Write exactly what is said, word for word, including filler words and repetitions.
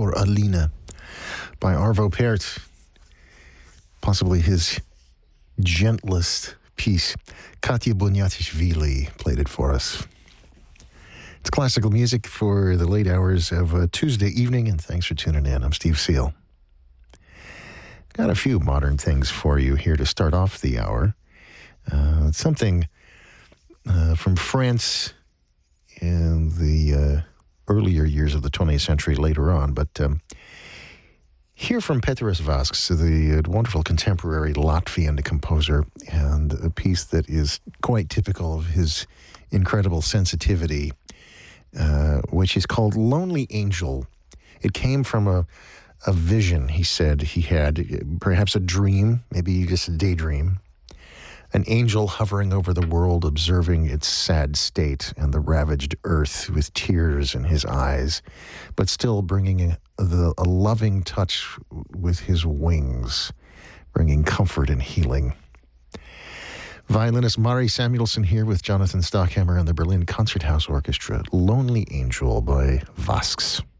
for Alina by Arvo Pärt, possibly his gentlest piece. Katya Boniatishvili played it for us. It's classical music for the late hours of a Tuesday evening, and thanks for tuning in. I'm Steve Seal. Got a few modern things for you here to start off the hour. Uh, something uh, from France in the uh, earlier years of the twentieth century later on, but um, hear from Peteris Vasks, the uh, wonderful contemporary Latvian composer, and a piece that is quite typical of his incredible sensitivity, uh, which is called Lonely Angel. It came from a, a vision, he said he had, perhaps a dream, maybe just a daydream. An angel hovering over the world, observing its sad state and the ravaged earth with tears in his eyes, but still bringing a, the, a loving touch with his wings, bringing comfort and healing. Violinist Mari Samuelson here with Jonathan Stockhammer and the Berlin Concerthouse Orchestra. Lonely Angel by Vasks.